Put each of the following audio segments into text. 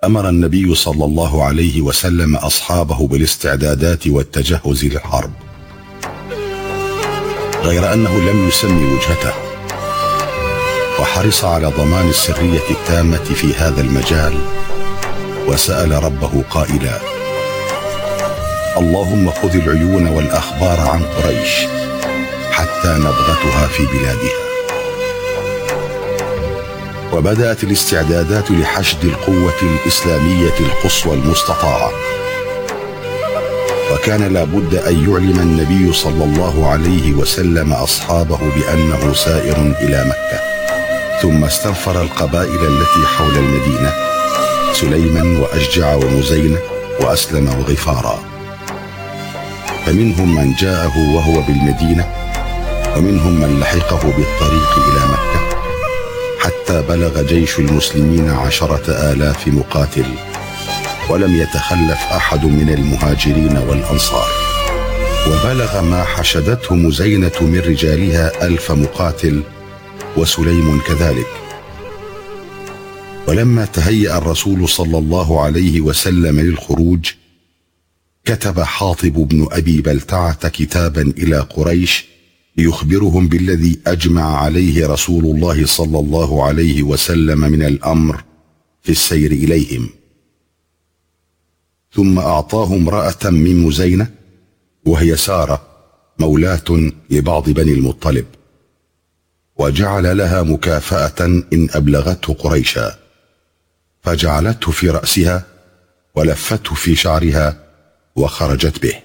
أمر النبي صلى الله عليه وسلم أصحابه بالاستعدادات والتجهز للحرب، غير أنه لم يسمي وجهته، وحرص على ضمان السرية التامة في هذا المجال، وسأل ربه قائلا: اللهم خذ العيون والأخبار عن قريش حتى نبغتها في بلادها. وبدأت الاستعدادات لحشد القوة الإسلامية القصوى المستطاعة، وكان لابد أن يعلم النبي صلى الله عليه وسلم أصحابه بأنه سائر إلى مكة. ثم استنفر القبائل التي حول المدينة، سليما وأشجع ومزينة وأسلم وغفارا، فمنهم من جاءه وهو بالمدينة، ومنهم من لحقه بالطريق إلى مكة، حتى بلغ جيش المسلمين 10,000 مقاتل، ولم يتخلف أحد من المهاجرين والأنصار. وبلغ ما حشدته مزينة من رجالها 1000 مقاتل، وسليم كذلك. ولما تهيأ الرسول صلى الله عليه وسلم للخروج، كتب حاطب بن أبي بلتعة كتابا إلى قريش يخبرهم بالذي أجمع عليه رسول الله صلى الله عليه وسلم من الأمر في السير إليهم. ثم أعطاه امرأة من مزينة، وهي سارة مولاة لبعض بني المطلب، وجعل لها مكافأة إن أبلغته قريشا، فجعلته في رأسها ولفته في شعرها وخرجت به.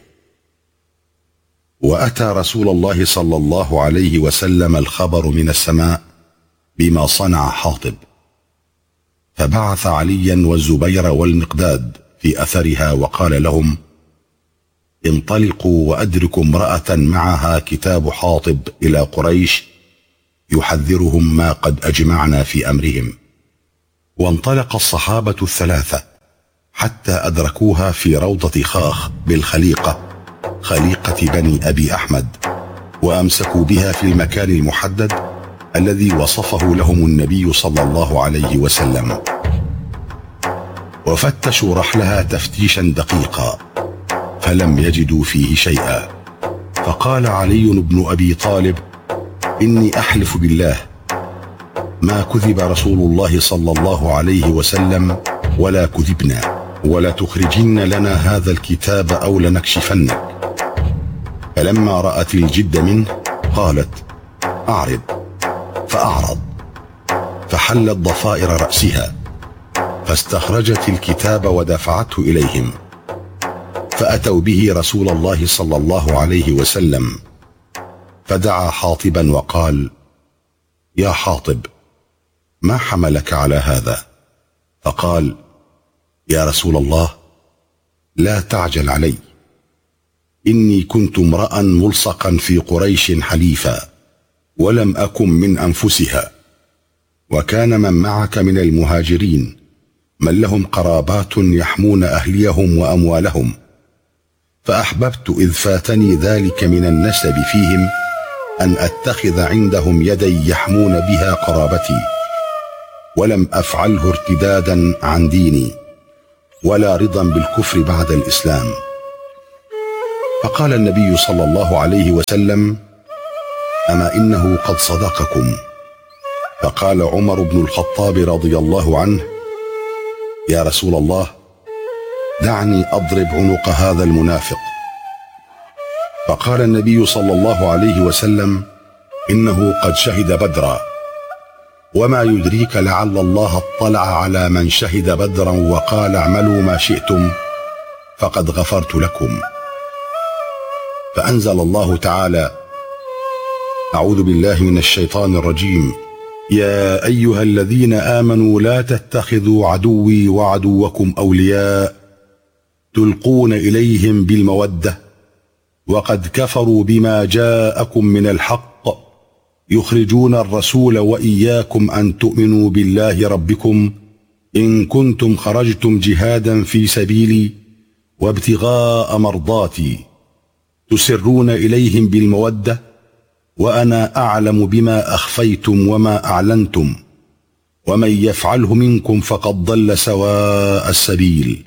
وأتى رسول الله صلى الله عليه وسلم الخبر من السماء بما صنع حاطب، فبعث عليا والزبير والمقداد في أثرها وقال لهم: انطلقوا وأدركوا امرأة معها كتاب حاطب إلى قريش يحذرهم ما قد أجمعنا في أمرهم. وانطلق الصحابة الثلاثة حتى أدركوها في روضة خاخ بالخليقة، خليقة بني أبي أحمد، وأمسكوا بها في المكان المحدد الذي وصفه لهم النبي صلى الله عليه وسلم، وفتشوا رحلها تفتيشا دقيقا، فلم يجدوا فيه شيئا. فقال علي بن أبي طالب: إني أحلف بالله ما كذب رسول الله صلى الله عليه وسلم ولا كذبنا، ولا تخرجن لنا هذا الكتاب أو لنكشفنك. فلما رأت الجد منه قالت: أعرض، فأعرض، فحلت ضفائر رأسها، فاستخرجت الكتاب ودفعته إليهم، فأتوا به رسول الله صلى الله عليه وسلم، فدعا حاطبا وقال: يا حاطب، ما حملك على هذا؟ فقال: يا رسول الله، لا تعجل علي، إني كنت امرأ ملصقا في قريش حليفا، ولم أكن من أنفسها، وكان من معك من المهاجرين من لهم قرابات يحمون أهليهم وأموالهم، فأحببت إذ فاتني ذلك من النسب فيهم أن أتخذ عندهم يدي يحمون بها قرابتي، ولم أفعله ارتدادا عن ديني ولا رضا بالكفر بعد الإسلام. فقال النبي صلى الله عليه وسلم: أما إنه قد صدقكم. فقال عمر بن الخطاب رضي الله عنه: يا رسول الله، دعني أضرب عنق هذا المنافق. فقال النبي صلى الله عليه وسلم: إنه قد شهد بدرا، وما يدريك لعل الله اطلع على من شهد بدرا وقال: اعملوا ما شئتم فقد غفرت لكم. فأنزل الله تعالى: أعوذ بالله من الشيطان الرجيم، يا أيها الذين آمنوا لا تتخذوا عدوي وعدوكم أولياء تلقون إليهم بالمودة وقد كفروا بما جاءكم من الحق يخرجون الرسول وإياكم أن تؤمنوا بالله ربكم إن كنتم خرجتم جهادا في سبيلي وابتغاء مرضاتي تسرون إليهم بالمودة وأنا أعلم بما أخفيتم وما أعلنتم ومن يفعله منكم فقد ضل سواء السبيل.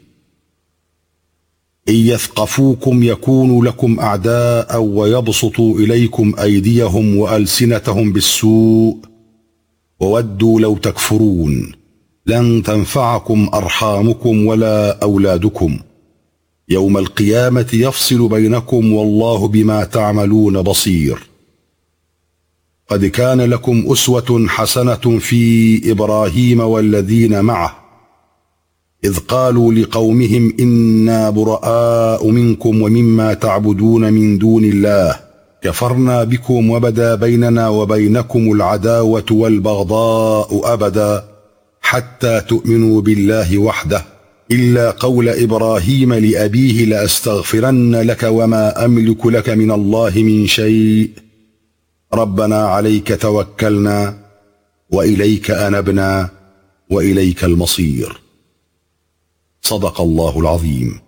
إن يثقفوكم يكونوا لكم أعداء ويبسطوا إليكم أيديهم وألسنتهم بالسوء وودوا لو تكفرون. لن تنفعكم أرحامكم ولا أولادكم، يوم القيامة يفصل بينكم والله بما تعملون بصير. قد كان لكم أسوة حسنة في إبراهيم والذين معه إذ قالوا لقومهم إنا براء منكم ومما تعبدون من دون الله كفرنا بكم وبدا بيننا وبينكم العداوة والبغضاء أبدا حتى تؤمنوا بالله وحده إلا قول إبراهيم لأبيه لأستغفرن لك وما أملك لك من الله من شيء ربنا عليك توكلنا وإليك أنبنا وإليك المصير. صدق الله العظيم.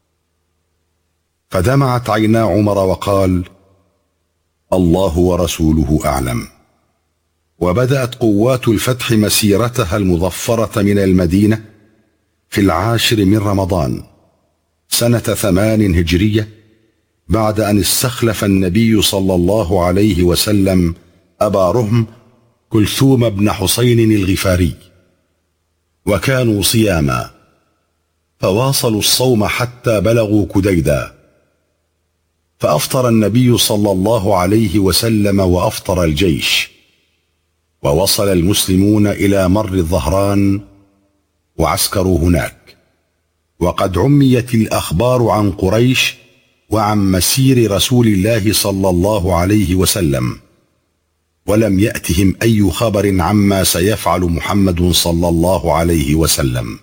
فدمعت عينا عمر وقال: الله ورسوله أعلم. وبدأت قوات الفتح مسيرتها المظفرة من المدينة في 10 من رمضان سنة 8 هجرية، بعد أن استخلف النبي صلى الله عليه وسلم أبا رهم كلثوم بن حسين الغفاري، وكانوا صياما، فواصلوا الصوم حتى بلغوا كديدا، فأفطر النبي صلى الله عليه وسلم وأفطر الجيش، ووصل المسلمون إلى مر الظهران وعسكروا هناك. وقد عميت الأخبار عن قريش وعن مسير رسول الله صلى الله عليه وسلم، ولم يأتهم أي خبر عما سيفعل محمد صلى الله عليه وسلم.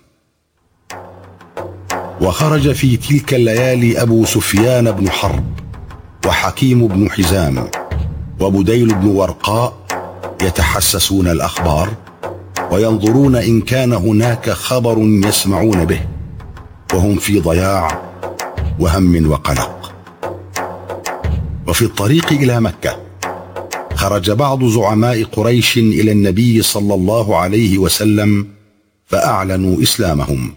وخرج في تلك الليالي أبو سفيان بن حرب وحكيم بن حزام وبديل بن ورقاء يتحسسون الأخبار وينظرون إن كان هناك خبر يسمعون به، وهم في ضياع وهم وقلق. وفي الطريق إلى مكة خرج بعض زعماء قريش إلى النبي صلى الله عليه وسلم فأعلنوا إسلامهم.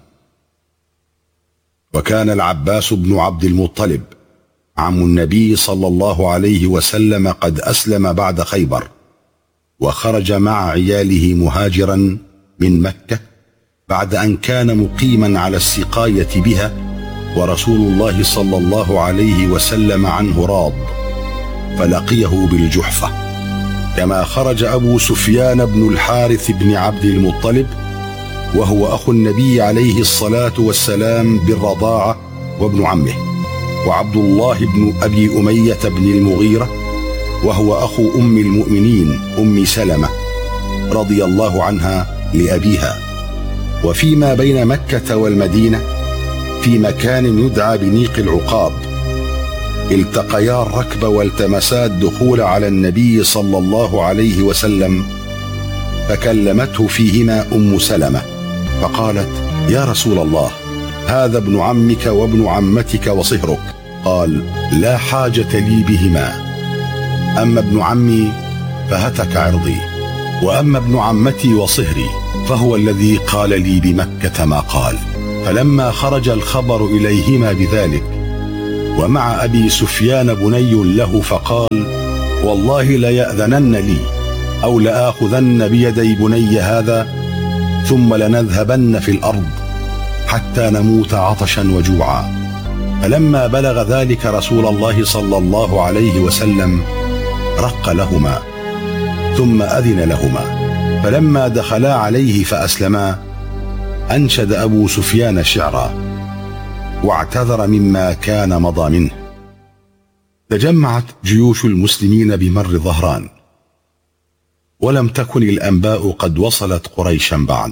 وكان العباس بن عبد المطلب عم النبي صلى الله عليه وسلم قد أسلم بعد خيبر، وخرج مع عياله مهاجرا من مكة بعد أن كان مقيما على السقاية بها، ورسول الله صلى الله عليه وسلم عنه راض، فلقيه بالجحفة. كما خرج أبو سفيان بن الحارث بن عبد المطلب وهو أخو النبي عليه الصلاة والسلام بالرضاعة وابن عمه، وعبد الله بن أبي أمية بن المغيرة وهو أخو أم المؤمنين أم سلمة رضي الله عنها لأبيها. وفيما بين مكة والمدينة في مكان يدعى بنيق العقاب التقيا الركب والتمسا الدخول على النبي صلى الله عليه وسلم، فكلمته فيهما أم سلمة فقالت: يا رسول الله، هذا ابن عمك وابن عمتك وصهرك. قال: لا حاجة لي بهما، أما ابن عمي فهتك عرضي، وأما ابن عمتي وصهري فهو الذي قال لي بمكة ما قال. فلما خرج الخبر إليهما بذلك ومع أبي سفيان بني له فقال: والله ليأذنن لي أو لآخذن بيدي بني هذا ثم لنذهبن في الأرض حتى نموت عطشا وجوعا. فلما بلغ ذلك رسول الله صلى الله عليه وسلم رق لهما ثم أذن لهما. فلما دخلا عليه فأسلما أنشد أبو سفيان شعرا واعتذر مما كان مضى منه. تجمعت جيوش المسلمين بمر ظهران، ولم تكن الأنباء قد وصلت قريشا بعد،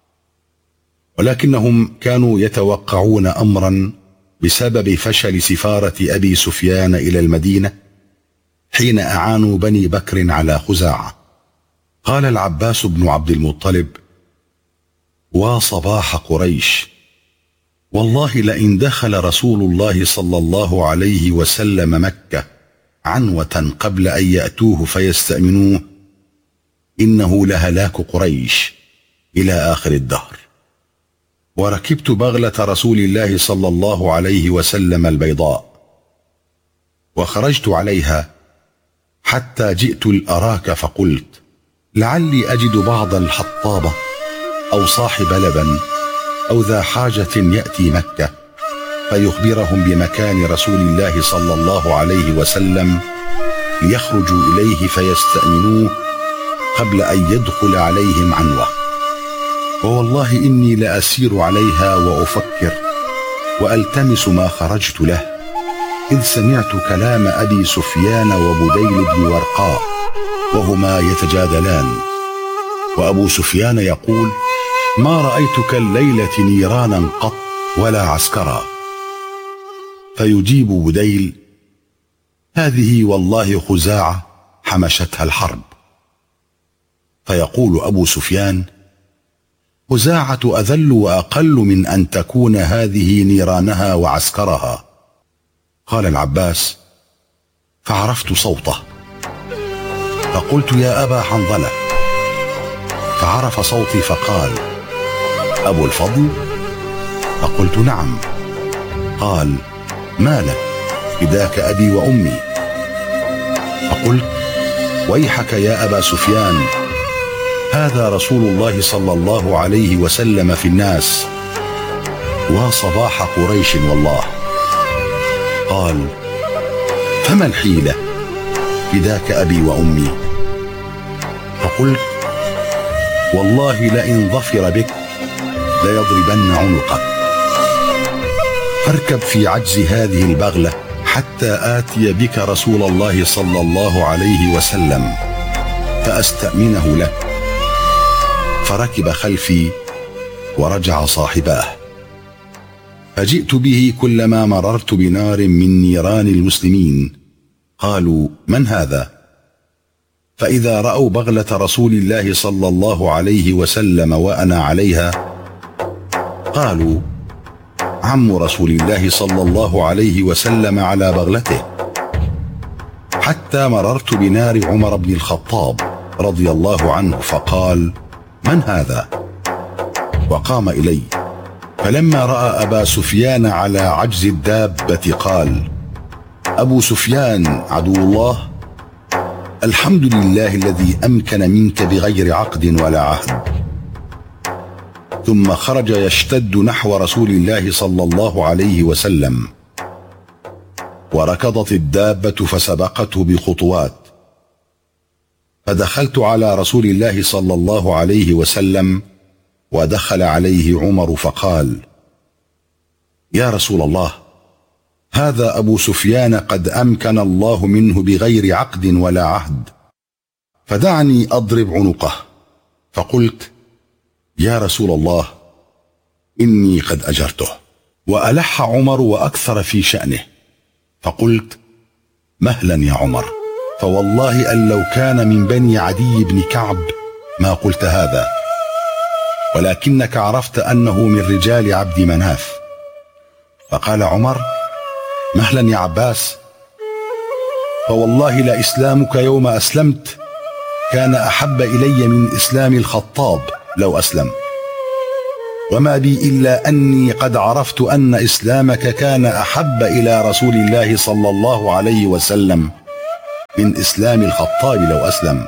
ولكنهم كانوا يتوقعون أمرا بسبب فشل سفارة أبي سفيان إلى المدينة حين أعانوا بني بكر على خزاعة. قال العباس بن عبد المطلب: وصباح قريش، والله لئن دخل رسول الله صلى الله عليه وسلم مكة عنوة قبل أن يأتوه فيستأمنوه إنه لهلاك قريش. إلى آخر الدهر. وركبت بغلة رسول الله صلى الله عليه وسلم البيضاء، وخرجت عليها حتى جئت الأراك، فقلت لعلي أجد بعض الحطابة أو صاحب لبن أو ذا حاجة يأتي مكة فيخبرهم بمكان رسول الله صلى الله عليه وسلم ليخرجوا إليه فيستأمنوه قبل أن يدخل عليهم عنوة. ووالله إني لأسير عليها وأفكر وألتمس ما خرجت له، إذ سمعت كلام أبي سفيان وبديل بن ورقاء وهما يتجادلان، وأبو سفيان يقول ما رأيتك الليلة نيرانا قط ولا عسكرا. فيجيب بديل هذه والله خزاعة حمشتها الحرب. فيقول أبو سفيان خزاعة أذل وأقل من أن تكون هذه نيرانها وعسكرها. قال العباس فعرفت صوته فقلت يا أبا حنظلة، فعرف صوتي فقال أبو الفضل؟ فقلت نعم. قال ما لك؟ فداك أبي وأمي. فقلت ويحك يا أبا سفيان، هذا رسول الله صلى الله عليه وسلم في الناس وصباح قريش والله. قال فما الحيلة؟ فداك أبي وأمي. فقلت والله لئن ظفر بك ليضربن عنقك، فاركب في عجز هذه البغلة حتى آتي بك رسول الله صلى الله عليه وسلم فأستأمنه له. فركب خلفي ورجع صاحباه، فجئت به كلما مررت بنار من نيران المسلمين قالوا من هذا؟ فإذا رأوا بغلة رسول الله صلى الله عليه وسلم وأنا عليها قالوا عم رسول الله صلى الله عليه وسلم على بغلته، حتى مررت بنار عمر بن الخطاب رضي الله عنه فقال من هذا؟ وقام إلي، فلما رأى أبا سفيان على عجز الدابة قال أبو سفيان عدو الله، الحمد لله الذي أمكن منك بغير عقد ولا عهد. ثم خرج يشتد نحو رسول الله صلى الله عليه وسلم، وركضت الدابة فسبقته بخطوات، فدخلت على رسول الله صلى الله عليه وسلم، ودخل عليه عمر فقال يا رسول الله، هذا أبو سفيان قد أمكن الله منه بغير عقد ولا عهد، فدعني أضرب عنقه. فقلت يا رسول الله إني قد أجرته. وألح عمر وأكثر في شأنه، فقلت مهلا يا عمر، فوالله أن لو كان من بني عدي بن كعب ما قلت هذا، ولكنك عرفت أنه من رجال عبد مناف. فقال عمر مهلا يا عباس، فوالله لإسلامك يوم أسلمت كان أحب إلي من إسلام الخطاب لو أسلم، وما بي إلا أني قد عرفت أن إسلامك كان أحب إلى رسول الله صلى الله عليه وسلم من إسلام الخطاب لو أسلم.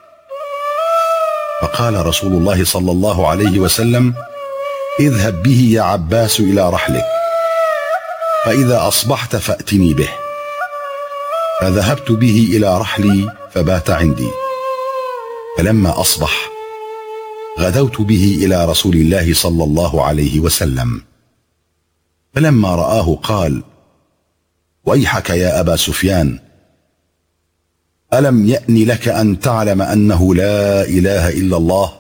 فقال رسول الله صلى الله عليه وسلم اذهب به يا عباس إلى رحلك، فإذا أصبحت فأتني به. فذهبت به إلى رحلي فبات عندي، فلما أصبح غدوت به إلى رسول الله صلى الله عليه وسلم، فلما رآه قال ويحك يا أبا سفيان، ألم يأن لك أن تعلم أنه لا إله إلا الله؟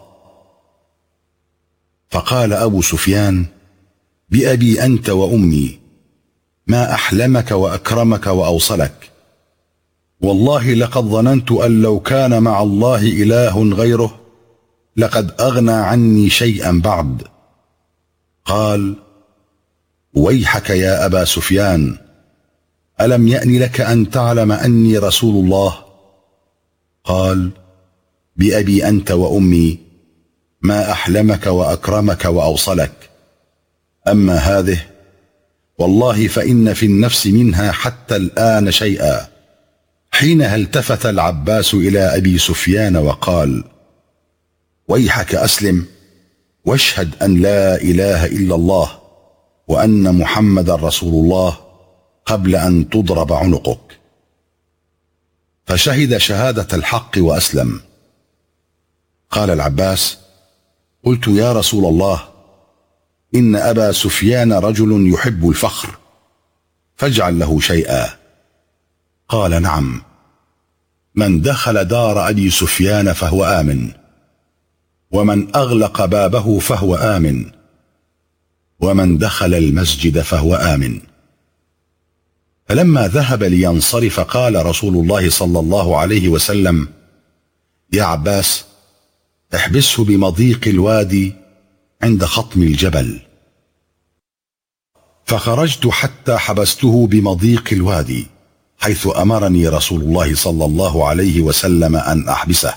فقال أبو سفيان بأبي أنت وأمي ما أحلمك وأكرمك وأوصلك، والله لقد ظننت أن لو كان مع الله إله غيره لقد أغنى عني شيئا بعد. قال ويحك يا أبا سفيان، ألم يأن لك أن تعلم أني رسول الله؟ قال بأبي أنت وأمي ما أحلمك وأكرمك وأوصلك. أما هذه والله فإن في النفس منها حتى الآن شيئا. حينها التفت العباس إلى أبي سفيان وقال: ويحك أسلم واشهد أن لا إله إلا الله وأن محمد رسول الله قبل أن تضرب عنقك. فشهد شهادة الحق وأسلم. قال العباس: قلت يا رسول الله، إن أبا سفيان رجل يحب الفخر، فاجعل له شيئا. قال: نعم، من دخل دار أبي سفيان فهو آمن، ومن أغلق بابه فهو آمن، ومن دخل المسجد فهو آمن. فلما ذهب لينصرف قال رسول الله صلى الله عليه وسلم: يا عباس، احبسه بمضيق الوادي عند خطم الجبل. فخرجت حتى حبسته بمضيق الوادي حيث أمرني رسول الله صلى الله عليه وسلم أن أحبسه.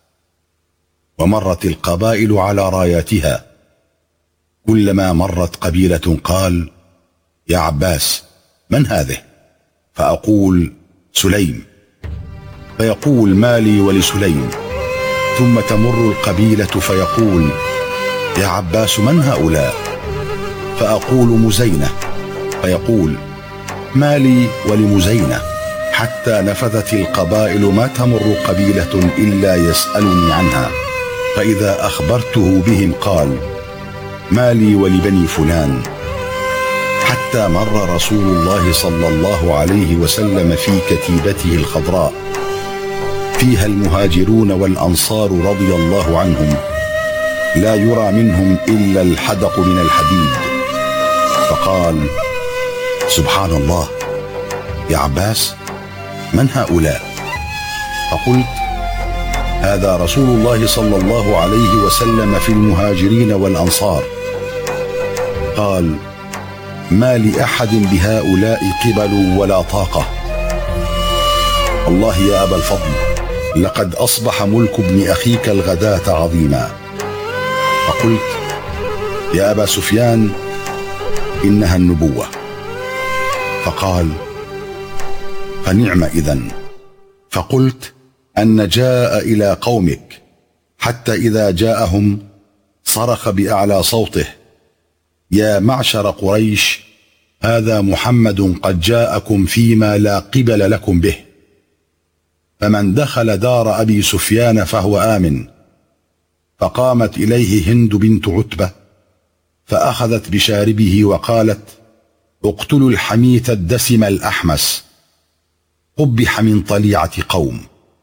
ومرت القبائل على راياتها، كلما مرت قبيلة قال: يا عباس، من هذه؟ فأقول: سليم. فيقول: مالي ولسليم. ثم تمر القبيلة فيقول: يا عباس، من هؤلاء؟ فأقول: مزينة. فيقول: مالي ولمزينة. حتى نفذت القبائل ما تمر قبيلة إلا يسألني عنها، فإذا أخبرته بهم قال: مالي ولبني فلان. حتى مر رسول الله صلى الله عليه وسلم في كتيبته الخضراء فيها المهاجرون والأنصار رضي الله عنهم، لا يرى منهم إلا الحدق من الحديد. فقال: سبحان الله، يا عباس، من هؤلاء؟ فقلت: هذا رسول الله صلى الله عليه وسلم في المهاجرين والأنصار. قال: ما لأحد بهؤلاء قبل ولا طاقة. والله يا أبا الفضل، لقد أصبح ملك ابن أخيك الغداة عظيما. فقلت: يا أبا سفيان، إنها النبوة. فقال: فنعم إذن. فقلت: أن جاء إلى قومك، حتى إذا جاءهم صرخ بأعلى صوته: يا معشر قريش، هذا محمد قد جاءكم فيما لا قبل لكم به، فمن دخل دار أبي سفيان فهو آمن. فقامت إليه هند بنت عتبة فأخذت بشاربه وقالت: اقتلوا الحميت الدسم الأحمس، قبح من طليعة قوم.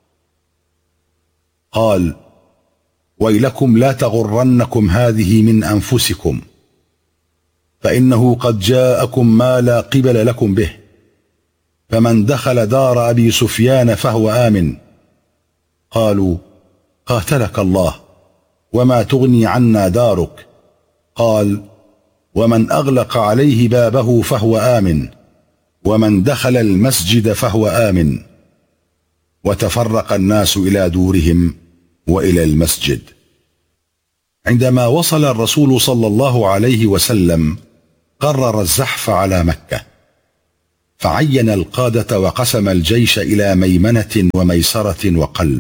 قال: ويلكم لا تغرنكم هذه من أنفسكم، فإنه قد جاءكم ما لا قبل لكم به، فمن دخل دار أبي سفيان فهو آمن. قالوا: قاتلك الله، وما تغني عنا دارك؟ قال: ومن أغلق عليه بابه فهو آمن، ومن دخل المسجد فهو آمن. وتفرق الناس إلى دورهم وإلى المسجد. عندما وصل الرسول صلى الله عليه وسلم قرر الزحف على مكة، فعين القادة وقسم الجيش إلى ميمنة وميسرة وقلب.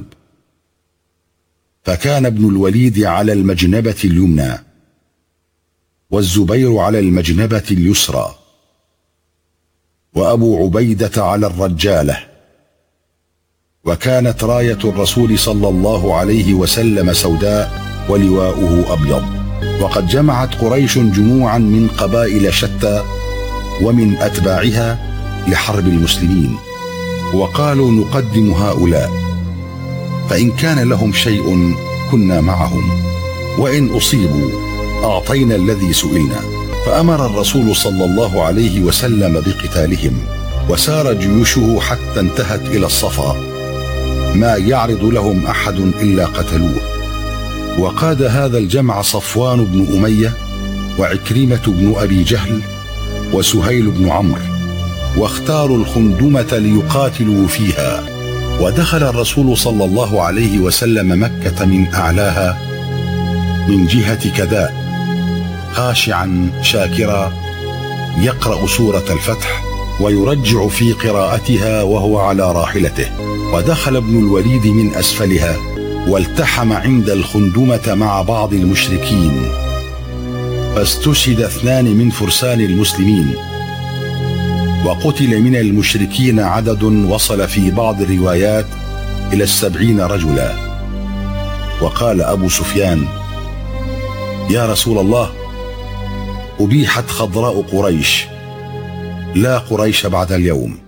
فكان ابن الوليد على المجنبة اليمنى، والزبير على المجنبة اليسرى، وأبو عبيدة على الرجالة. وكانت راية الرسول صلى الله عليه وسلم سوداء ولواؤه أبيض. وقد جمعت قريش جموعا من قبائل شتى ومن أتباعها لحرب المسلمين، وقالوا: نقدم هؤلاء، فإن كان لهم شيء كنا معهم، وإن أصيبوا أعطينا الذي سئلنا. فأمر الرسول صلى الله عليه وسلم بقتالهم، وسار جيوشه حتى انتهت إلى الصفا، ما يعرض لهم أحد إلا قتلوه. وقاد هذا الجمع صفوان بن أمية، وعكرمة بن أبي جهل، وسهيل بن عمرو، واختاروا الخندمة ليقاتلوا فيها. ودخل الرسول صلى الله عليه وسلم مكة من أعلاها، من جهة كداء خاشعا شاكرا يقرأ سورة الفتح ويرجع في قراءتها وهو على راحلته. ودخل ابن الوليد من أسفلها والتحم عند الخندمة مع بعض المشركين، فاستشهد 2 من فرسان المسلمين، وقتل من المشركين عدد وصل في بعض الروايات إلى 70 رجلا. وقال أبو سفيان: يا رسول الله، أبيحت خضراء قريش، لا قريش بعد اليوم.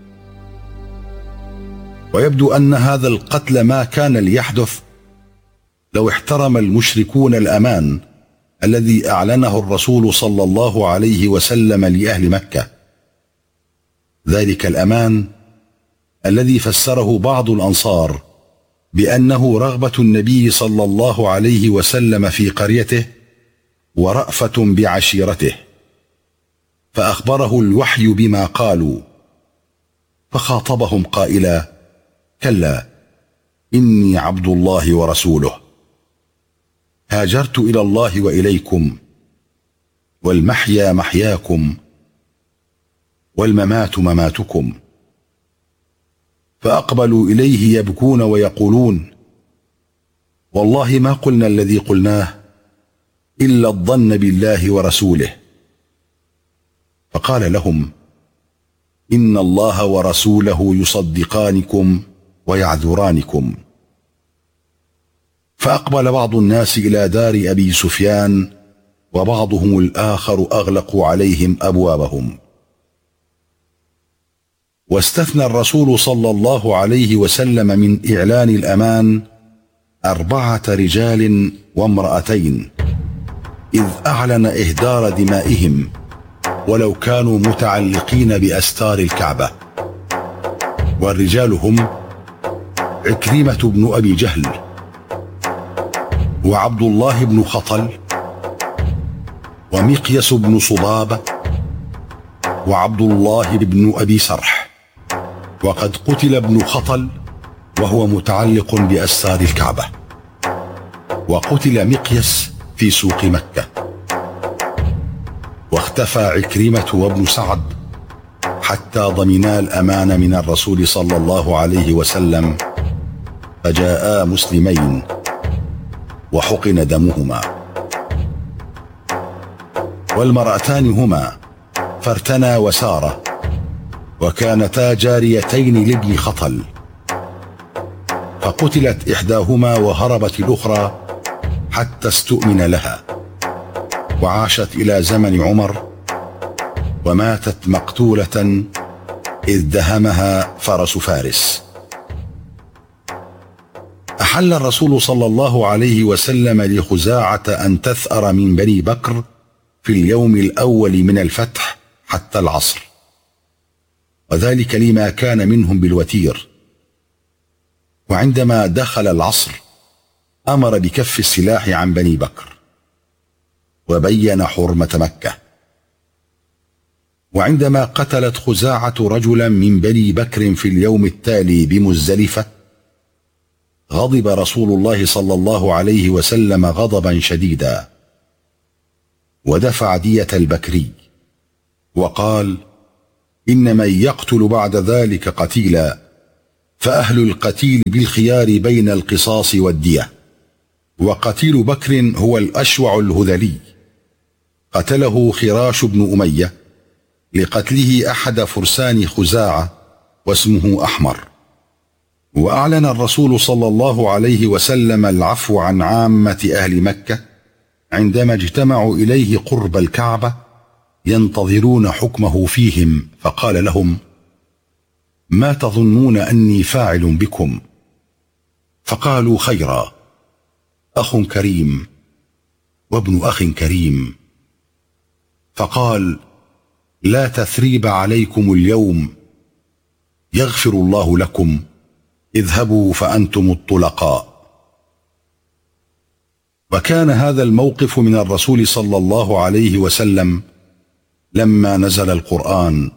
ويبدو أن هذا القتل ما كان ليحدث لو احترم المشركون الأمان الذي أعلنه الرسول صلى الله عليه وسلم لأهل مكة، ذلك الأمان الذي فسره بعض الأنصار بأنه رغبة النبي صلى الله عليه وسلم في قريته ورأفة بعشيرته، فأخبره الوحي بما قالوا، فخاطبهم قائلا: كلا، إني عبد الله ورسوله، هاجرت إلى الله وإليكم، والمحيا محياكم، والممات مماتكم. فأقبلوا إليه يبكون ويقولون: والله ما قلنا الذي قلناه إلا الظن بالله ورسوله. فقال لهم: إن الله ورسوله يصدقانكم ويعذرانكم. فأقبل بعض الناس إلى دار أبي سفيان، وبعضهم الآخر أغلقوا عليهم أبوابهم. واستثنى الرسول صلى الله عليه وسلم من إعلان الأمان 4 رجال وامرأتين، إذ أعلن إهدار دمائهم ولو كانوا متعلقين بأستار الكعبة. والرجال هم عكرمة بن أبي جهل، وعبد الله بن خطل، ومقيس بن صبابة، وعبد الله بن أبي سرح. وقد قتل ابن خطل وهو متعلق بأستار الكعبة، وقتل مقيس في سوق مكة. واختفى عكرمة وابن سعد حتى ضمنا الأمان من الرسول صلى الله عليه وسلم، فجاءا مسلمين وحقن دمهما. والمرأتان هما فرتنا وسارة، وكانتا جاريتين لابن خطل، فقتلت إحداهما وهربت الأخرى حتى استؤمن لها، وعاشت إلى زمن عمر، وماتت مقتولة إذ دهمها فرس فارس. أحل الرسول صلى الله عليه وسلم لخزاعة أن تثأر من بني بكر في اليوم الأول من الفتح حتى العصر، وذلك لما كان منهم بالوتير. وعندما دخل العصر أمر بكف السلاح عن بني بكر، وبين حرمة مكة. وعندما قتلت خزاعة رجلا من بني بكر في اليوم التالي بمزدلفة، غضب رسول الله صلى الله عليه وسلم غضبا شديدا، ودفع دية البكري، وقال: إن من يقتل بعد ذلك قتيلا، فأهل القتيل بالخيار بين القصاص والدية. وقتيل بكر هو الأشوع الهذلي، قتله خراش بن أمية لقتله أحد فرسان خزاعة واسمه أحمر. وأعلن الرسول صلى الله عليه وسلم العفو عن عامة أهل مكة عندما اجتمعوا إليه قرب الكعبة ينتظرون حكمه فيهم، فقال لهم: ما تظنون أني فاعل بكم؟ فقالوا: خيرا، أخ كريم وابن أخ كريم. فقال: لا تثريب عليكم اليوم، يغفر الله لكم، اذهبوا فأنتم الطلقاء. وكان هذا الموقف من الرسول صلى الله عليه وسلم لما نزل القرآن: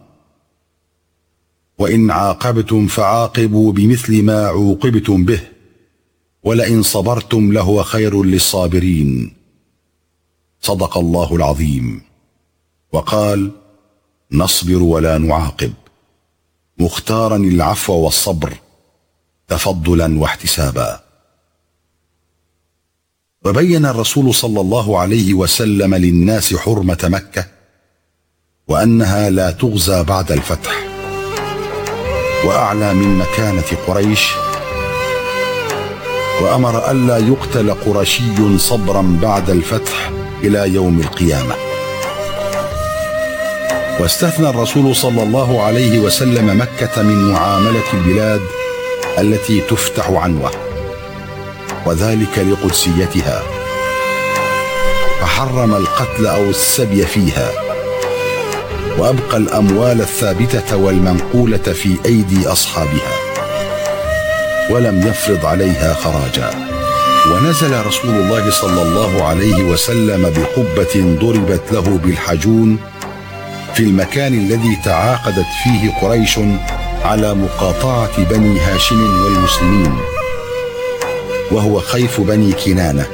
وإن عاقبتم فعاقبوا بمثل ما عوقبتم به، ولئن صبرتم لهو خير للصابرين. صدق الله العظيم. وقال: نصبر ولا نعاقب، مختارا العفو والصبر تفضلا واحتسابا. وبين الرسول صلى الله عليه وسلم للناس حرمة مكة، وأنها لا تغزى بعد الفتح، وأعلى من مكانة قريش، وأمر ألا يقتل قرشي صبرا بعد الفتح إلى يوم القيامة. واستثنى الرسول صلى الله عليه وسلم مكة من معاملة البلاد التي تفتح عنوة، وذلك لقدسيتها، فحرم القتل أو السبي فيها، وأبقى الأموال الثابتة والمنقولة في أيدي أصحابها، ولم يفرض عليها خراجا. ونزل رسول الله صلى الله عليه وسلم بقبة ضربت له بالحجون في المكان الذي تعاقدت فيه قريش على مقاطعة بني هاشم والمسلمين، وهو خيف بني كنانة،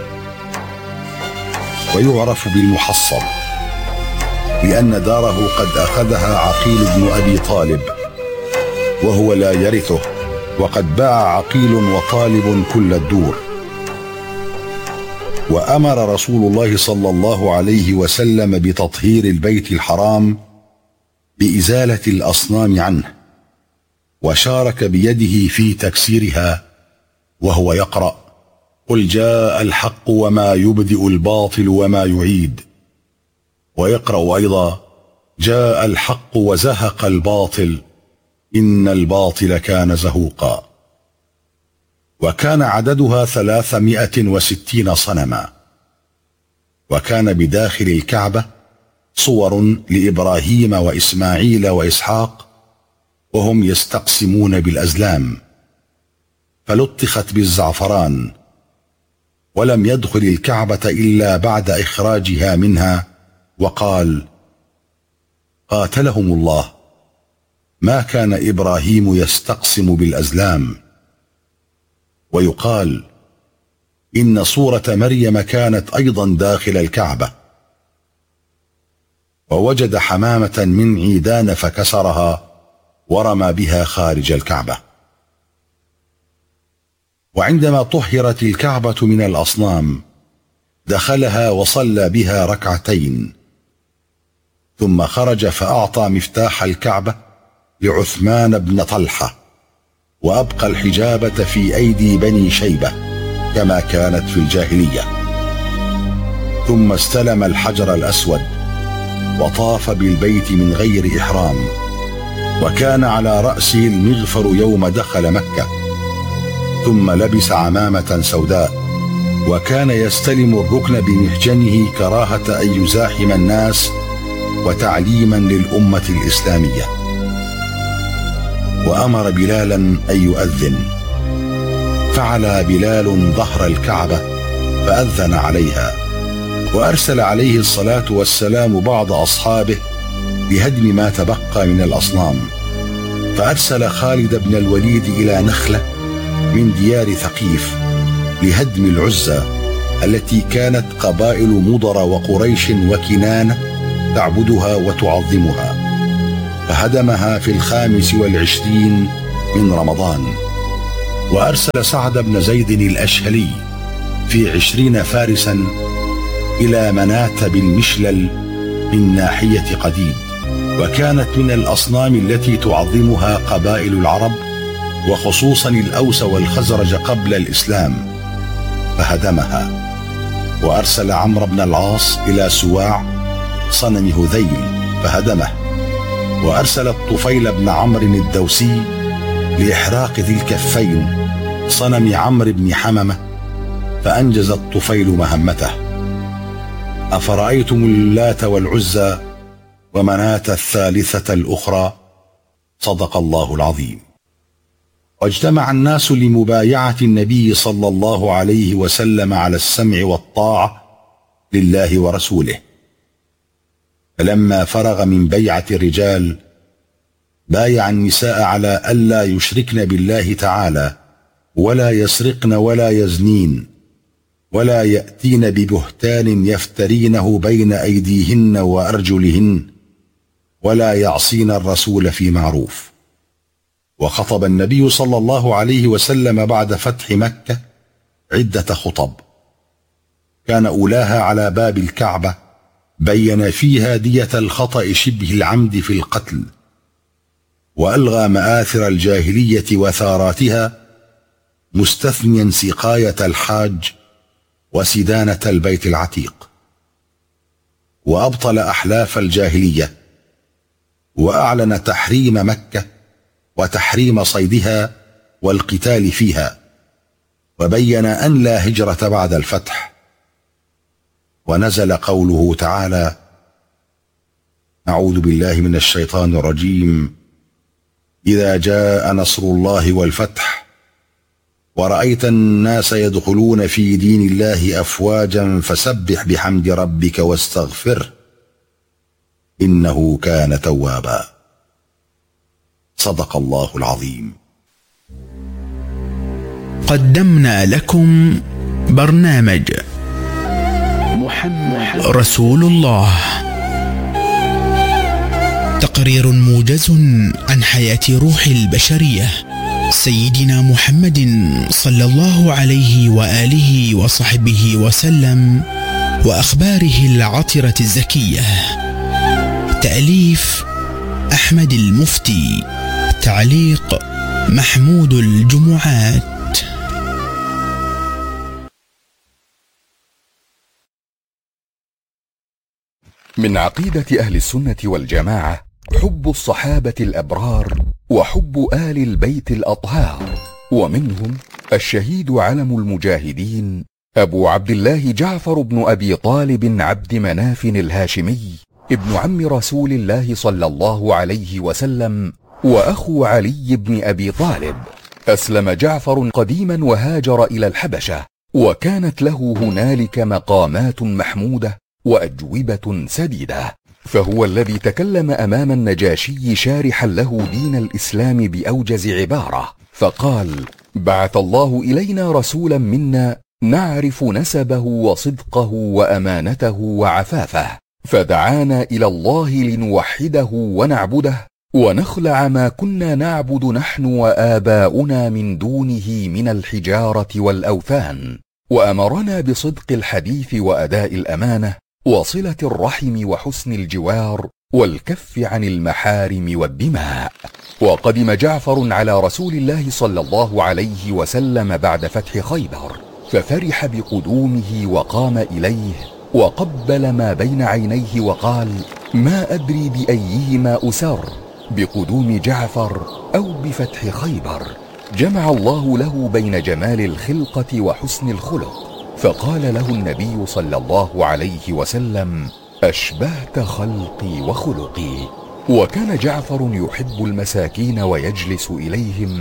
ويعرف بالمحصب، لأن داره قد أخذها عقيل بن أبي طالب، وهو لا يرثه، وقد باع عقيل وطالب كل الدور. وأمر رسول الله صلى الله عليه وسلم بتطهير البيت الحرام بإزالة الأصنام عنه، وشارك بيده في تكسيرها، وهو يقرأ: قل جاء الحق وما يبدئ الباطل وما يعيد، ويقرأ أيضا: جاء الحق وزهق الباطل إن الباطل كان زهوقا. وكان عددها 360 صنما. وكان بداخل الكعبة صور لإبراهيم وإسماعيل وإسحاق وهم يستقسمون بالأزلام، فلطخت بالزعفران، ولم يدخل الكعبة إلا بعد إخراجها منها، وقال: قاتلهم الله، ما كان إبراهيم يستقسم بالأزلام. ويقال إن صورة مريم كانت أيضا داخل الكعبة، ووجد حمامة من عيدان فكسرها ورمى بها خارج الكعبة. وعندما طهرت الكعبة من الأصنام دخلها وصلى بها ركعتين، ثم خرج فأعطى مفتاح الكعبة لعثمان بن طلحة، وأبقى الحجابة في أيدي بني شيبة كما كانت في الجاهلية. ثم استلم الحجر الأسود وطاف بالبيت من غير إحرام، وكان على رأسه المغفر يوم دخل مكة، ثم لبس عمامة سوداء، وكان يستلم الركن بمحجنه كراهة أن يزاحم الناس وتعليما للأمة الإسلامية. وأمر بلالا أن يؤذن، فعلى بلال ظهر الكعبة فأذن عليها، وأرسل عليه الصلاة والسلام بعض أصحابه لهدم ما تبقى من الأصنام، فأرسل خالد بن الوليد إلى نخلة من ديار ثقيف لهدم العزى التي كانت قبائل مضر وقريش وكنانة تعبدها وتعظمها، فهدمها في 25 من رمضان. وأرسل سعد بن زيد الأشهلي في 20 فارسا إلى مناة بالمشلل من ناحية قديد، وكانت من الأصنام التي تعظمها قبائل العرب، وخصوصا الأوس والخزرج قبل الإسلام، فهدمها. وأرسل عمرو بن العاص إلى سواع صنم هذيل فهدمه، وأرسل الطفيل بن عمرو الدوسي لإحراق ذي الكفين صنم عمرو بن حممة، فأنجز الطفيل مهمته. أفرأيتم اللات والعزى ومناة الثالثة الأخرى، صدق الله العظيم. واجتمع الناس لمبايعة النبي صلى الله عليه وسلم على السمع والطاعة لله ورسوله، فلما فرغ من بيعة الرجال بايع النساء على ألا يشركن بالله تعالى، ولا يسرقن ولا يزنين، ولا يأتين ببهتان يفترينه بين أيديهن وأرجلهن، ولا يعصين الرسول في معروف. وخطب النبي صلى الله عليه وسلم بعد فتح مكة عدة خطب، كان أولاها على باب الكعبة بين فيها دية الخطأ شبه العمد في القتل، وألغى مآثر الجاهلية وثاراتها، مستثنيا سقاية الحاج وسدانة البيت العتيق، وأبطل أحلاف الجاهلية، وأعلن تحريم مكة وتحريم صيدها والقتال فيها، وبين أن لا هجرة بعد الفتح. ونزل قوله تعالى: أعوذ بالله من الشيطان الرجيم، إذا جاء نصر الله والفتح ورأيت الناس يدخلون في دين الله أفواجا فسبح بحمد ربك واستغفره إنه كان توابا. صدق الله العظيم. قدمنا لكم برنامج محمد رسول الله، تقرير موجز عن حياة روح البشرية سيدنا محمد صلى الله عليه وآله وصحبه وسلم، وأخباره العطرة الزكية. تأليف أحمد المفتي، تعليق محمود الجمعات. من عقيدة أهل السنة والجماعة حب الصحابة الأبرار وحب آل البيت الأطهار، ومنهم الشهيد علم المجاهدين أبو عبد الله جعفر بن أبي طالب عبد مناف الهاشمي، ابن عم رسول الله صلى الله عليه وسلم، وأخو علي بن أبي طالب. أسلم جعفر قديما وهاجر إلى الحبشة، وكانت له هنالك مقامات محمودة وأجوبة سديدة، فهو الذي تكلم أمام النجاشي شارحا له دين الإسلام بأوجز عبارة، فقال: بعث الله إلينا رسولا منا نعرف نسبه وصدقه وأمانته وعفافه، فدعانا إلى الله لنوحده ونعبده ونخلع ما كنا نعبد نحن وآباؤنا من دونه من الحجارة والأوثان، وأمرنا بصدق الحديث وأداء الأمانة وصلة الرحم وحسن الجوار والكف عن المحارم والدماء. وقدم جعفر على رسول الله صلى الله عليه وسلم بعد فتح خيبر، ففرح بقدومه وقام إليه وقبل ما بين عينيه وقال: ما أدري بأيهما أسر، بقدوم جعفر أو بفتح خيبر. جمع الله له بين جمال الخلقة وحسن الخلق، فقال له النبي صلى الله عليه وسلم: أشبهت خلقي وخلقي. وكان جعفر يحب المساكين ويجلس إليهم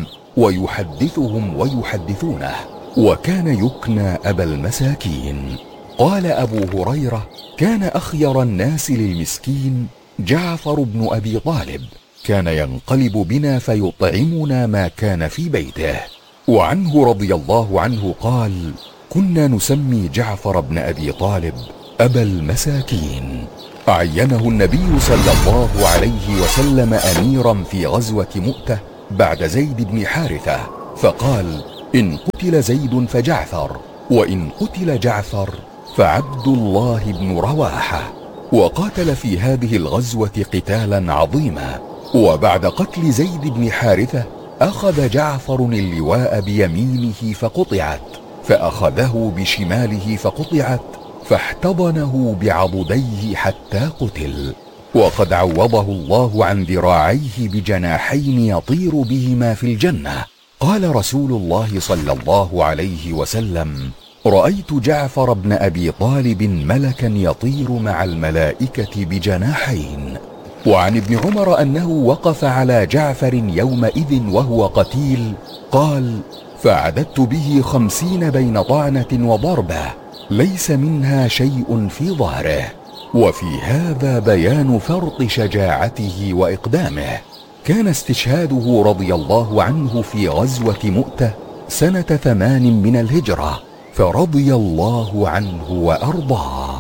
ويحدثهم ويحدثونه، وكان يكنى أبا المساكين. قال أبو هريرة: كان أخير الناس للمسكين جعفر بن أبي طالب، كان ينقلب بنا فيطعمنا ما كان في بيته. وعنه رضي الله عنه قال: كنا نسمي جعفر بن أبي طالب أبا المساكين. عينه النبي صلى الله عليه وسلم أميرا في غزوة مؤتة بعد زيد بن حارثة، فقال: إن قتل زيد فجعفر، وإن قتل جعفر فعبد الله بن رواحة. وقاتل في هذه الغزوة قتالا عظيما. وبعد قتل زيد بن حارثة أخذ جعفر اللواء بيمينه فقطعت، فأخذه بشماله فقطعت، فاحتضنه بعضديه حتى قتل. وقد عوضه الله عن ذراعيه بجناحين يطير بهما في الجنة. قال رسول الله صلى الله عليه وسلم: رأيت جعفر بن أبي طالب ملكا يطير مع الملائكة بجناحين. وعن ابن عمر أنه وقف على جعفر يومئذ وهو قتيل، قال: فعددت به 50 بين طعنة وضربة، ليس منها شيء في ظهره. وفي هذا بيان فرط شجاعته وإقدامه. كان استشهاده رضي الله عنه في غزوة مؤتة سنة 8 من الهجرة، فرضي الله عنه وأرضاه.